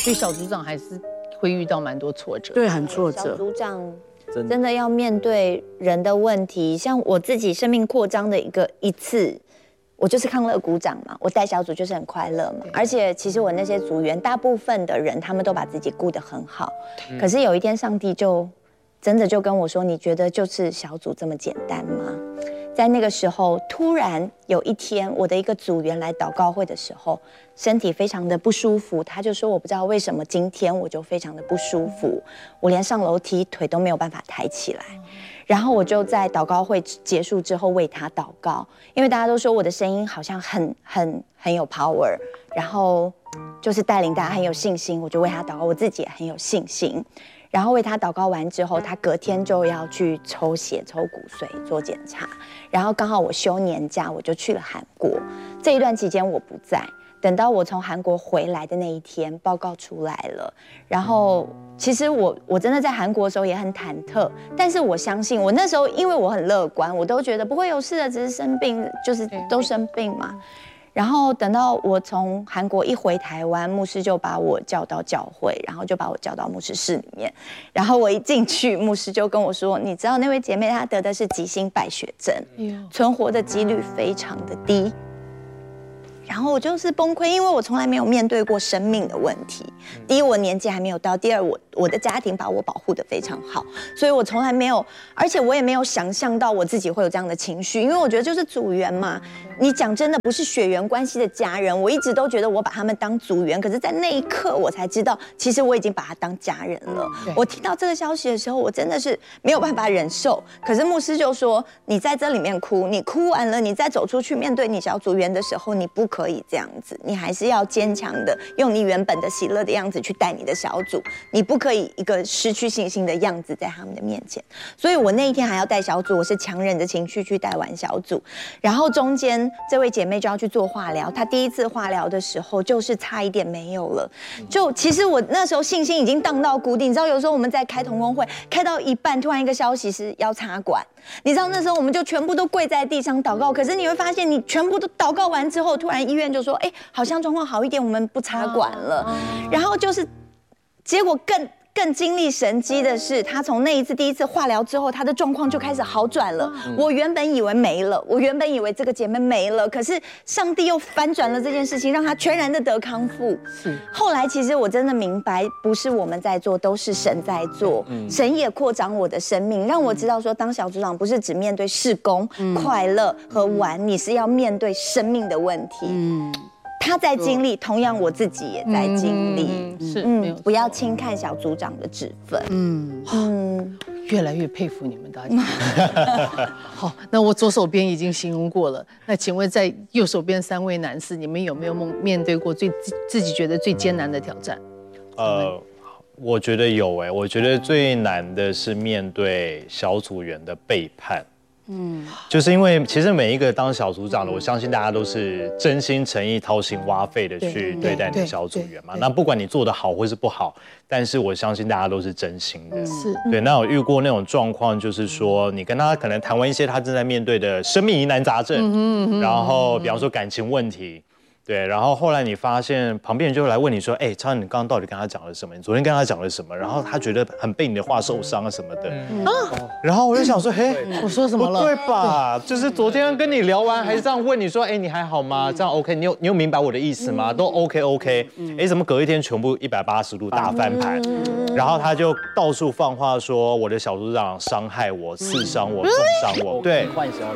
所以小组长还是会遇到蛮多挫折。 对，很挫折。 小组长真的要面对人的问题，像我自己生命扩张的一次。我就是康乐股长嘛，我带小组就是很快乐嘛，而且其实我那些组员大部分的人，他们都把自己顾得很好。可是有一天，上帝就真的就跟我说：“你觉得就是小组这么简单吗？”在那个时候，突然有一天，我的一个组员来祷告会的时候，身体非常的不舒服，他就说：“我不知道为什么今天我就非常的不舒服，我连上楼梯腿都没有办法抬起来。”然后我就在祷告会结束之后为他祷告，因为大家都说我的声音好像很有 power， 然后就是带领大家很有信心，我就为他祷告，我自己也很有信心。然后为他祷告完之后，他隔天就要去抽血、抽骨髓做检查，然后刚好我休年假，我就去了韩国。这一段期间我不在。等到我从韩国回来的那一天，报告出来了。然后，其实我真的在韩国的时候也很忐忑，但是我相信，我那时候因为我很乐观，我都觉得不会有事的，只是生病，就是都生病嘛。然后等到我从韩国一回台湾，牧师就把我叫到教会，然后就把我叫到牧师室里面。然后我一进去，牧师就跟我说：“你知道那位姐妹她得的是急性败血症，存活的几率非常的低。”然后我就是崩溃，因为我从来没有面对过生命的问题。第一，我年纪还没有到；第二，我的家庭把我保护得非常好，所以我从来没有，而且我也没有想象到我自己会有这样的情绪，因为我觉得就是组员嘛。你讲真的不是血缘关系的家人，我一直都觉得我把他们当组员，可是在那一刻我才知道，其实我已经把他当家人了。我听到这个消息的时候，我真的是没有办法忍受。可是牧师就说：“你在这里面哭，你哭完了，你再走出去面对你小组员的时候，你不可以这样子，你还是要坚强的，用你原本的喜乐的样子去带你的小组，你不可以一个失去信心的样子在他们的面前。”所以我那一天还要带小组，我是强忍着情绪去带完小组，然后中间这位姐妹就要去做化疗，她第一次化疗的时候就是差一点没有了。就其实我那时候信心已经荡到谷底，你知道有时候我们在开同工会开到一半，突然一个消息是要插管，你知道那时候我们就全部都跪在地上祷告，可是你会发现你全部都祷告完之后，突然医院就说：“好像状况好一点，我们不插管了。”然后就是结果更经历神迹的是，他从那一次第一次化疗之后，他的状况就开始好转了。我原本以为没了，我原本以为这个姐妹没了，可是上帝又翻转了这件事情，让她全然的得康复。后来其实我真的明白，不是我们在做，都是神在做。神也扩张我的生命，让我知道说，当小组长不是只面对事工、快乐和玩，你是要面对生命的问题。他在经历，同样我自己也在经历。不要轻看小组长的职分。 越来越佩服你们大家。好，那我左手边已经形容过了，那请问在右手边3位男士，你们有没有面对过自己觉得最艰难的挑战？ 我觉得有我觉得最难的是面对小组员的背叛。就是因为其实每一个当小组长的，我相信大家都是真心诚意、掏心挖肺的去对待你的小组员嘛。那不管你做得好或是不好，但是我相信大家都是真心的。对。那我遇过那种状况，就是说你跟他可能谈完一些他正在面对的生命疑难杂症，然后比方说感情问题。对，然后后来你发现旁边人就来问你说：“超你刚刚到底跟他讲了什么？你昨天跟他讲了什么？”然后他觉得很被你的话受伤啊什么的。然后我就想说：“ 我说什么了？ 不对吧？就是昨天跟你聊完，还是这样问你说：‘你还好吗？’这样 OK？ 你有明白我的意思吗？都 OK。怎么隔一天全部180度大翻盘？然后他就到处放话说我的小组长伤害我、刺伤我、重伤我。对， 换小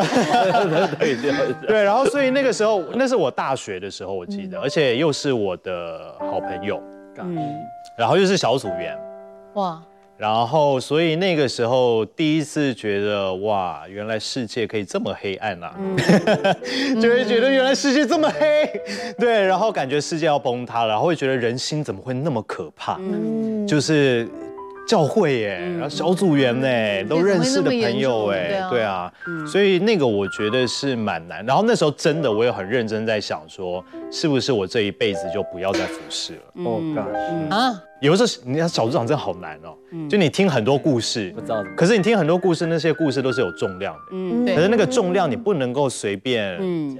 组。 对，然后所以那个时候，那是我大学的时候，我记得，而且又是我的好朋友，然后又是小组员，哇，然后所以那个时候第一次觉得哇，原来世界可以这么黑暗啊，就会觉得原来世界这么黑，对，然后感觉世界要崩塌了，然后会觉得人心怎么会那么可怕，就是教会然后小组员都认识的朋友对啊，所以那个我觉得是蛮难。然后那时候真的我也很认真在想说，是不是我这一辈子就不要再服侍了？有的时候你看小组长真的好难就你听很多故事， 不知道， 可是你听很多故事，那些故事都是有重量的，可是那个重量你不能够随便倒。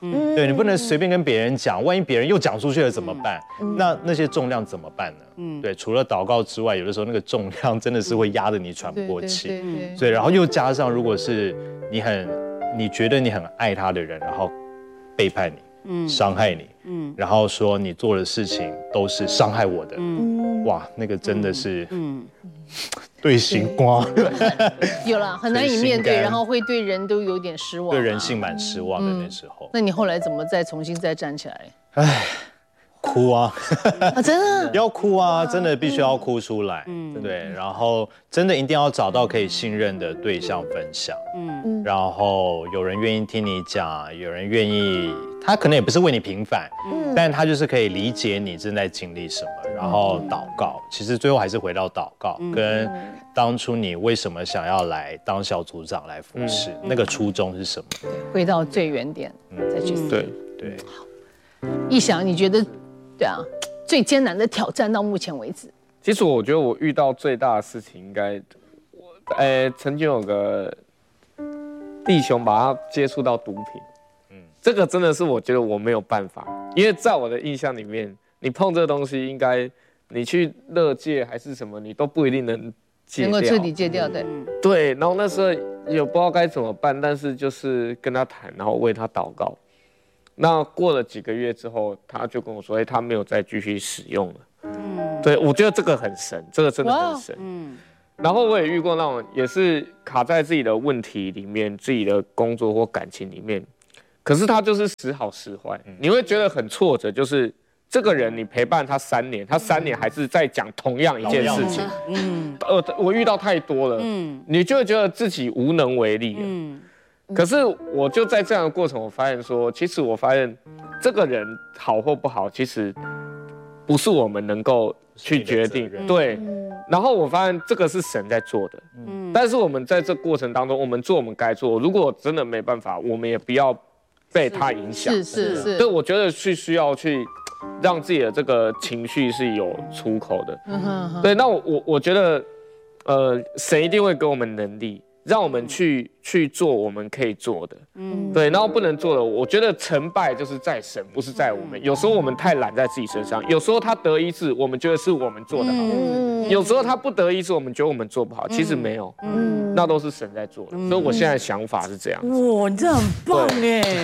对你不能随便跟别人讲，万一别人又讲出去了怎么办？那些重量怎么办呢？对，除了祷告之外，有的时候那个重量真的是会压得你喘不过气。对，然后又加上如果是你觉得你很爱他的人，然后背叛你，伤害你，然后说你做的事情都是伤害我的，哇，那个真的是，对心瓜， 有了很难以面对，然后会对人都有点失望， 对人性蛮失望的那时候。 那你后来怎么重新站起来？ 唉，哭啊！ 真的要哭啊！真的必须要哭出来。对，然后真的一定要找到可以信任的对象分享。然后有人愿意听你讲，有人愿意，他可能也不是为你平反，但他就是可以理解你正在经历什么，然后祷告。其实最后还是回到祷告，跟当初你为什么想要来当小组长来服侍，那个初衷是什么？ 回到最原点，再去思考。 对。 一想，你觉得？对啊，最艰难的挑战到目前为止。 其实我觉得我遇到最大的事情，应该，曾经有个弟兄把他接触到毒品，这个真的是我觉得我没有办法，因为在我的印象里面，你碰这个东西，应该你去勒戒还是什么，你都不一定能戒掉， 能够彻底戒掉的。 对，然后那时候也不知道该怎么办，但是就是跟他谈，然后为他祷告。那过了几个月之后，他就跟我说：“他没有再继续使用了。”对，我觉得这个很神，这个真的很神。然后我也遇过那种也是卡在自己的问题里面、自己的工作或感情里面，可是他就是时好时坏，你会觉得很挫折，就是这个人你陪伴他3年，他3年还是在讲同样一件事情。我遇到太多了，你就会觉得自己无能为力了。可是我就在这样的过程，我发现说，其实我发现这个人好或不好，其实不是我们能够去决定。对，然后我发现这个是神在做的。但是我们在这过程当中，我们做我们该做。如果真的没办法，我们也不要被他影响。 是。 对，我觉得是需要去让自己的这个情绪是有出口的。对，那我觉得，神一定会给我们能力。让我们去做我们可以做的，对，然后不能做的，我觉得成败就是在神，不是在我们。有时候我们太懒在自己身上，有时候他得一次，我们觉得是我们做的好，有时候他不得一次，我们觉得我们做不好，其实没有，那都是神在做的。所以我现在想法是这样。 哇，你这很棒哎，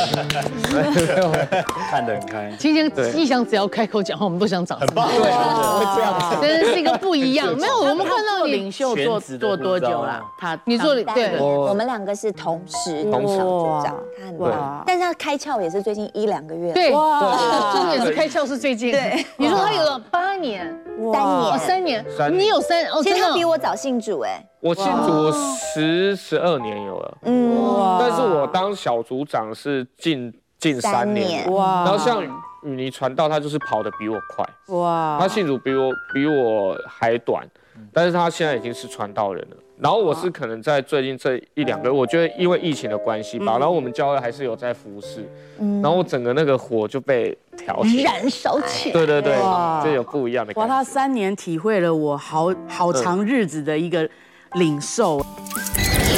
看得很开。 今天一翔只要开口讲话，我们都想掌声。 对，会这样子， 真的是一个不一样。没有，我们看到你领袖做多久了？ 你做对， 我们2个是同时当小组长，他很棒，但是他开窍也是最近1-2个月。 对，真的也是开窍是最近。对，你说他有了8年、3年，你有3， 其实他比我早信主哎。 我信主12年有了，但是我当小组长是近3年，然后像雨妮传道，他就是跑得比我快，他信主比我还短，但是他现在已经是传道人了。然后我是可能在最近这1-2个月，我觉得因为疫情的关系吧，然后我们教会还是有在服侍，然后我整个那个火就被挑起来， 燃烧起来。 对，就有不一样的感觉。 他3年体会了我好长日子的一个领受。